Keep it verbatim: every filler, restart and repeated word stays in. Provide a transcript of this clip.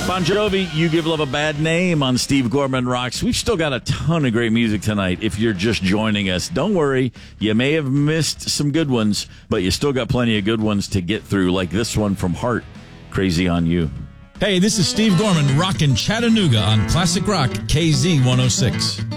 Bon Jovi, You Give Love a Bad Name on Steve Gorman Rocks. We've still got a ton of great music tonight if you're just joining us. Don't worry, you may have missed some good ones, but you still got plenty of good ones to get through, like this one from Heart, Crazy on You. Hey, this is Steve Gorman rocking Chattanooga on Classic Rock K Z one oh six.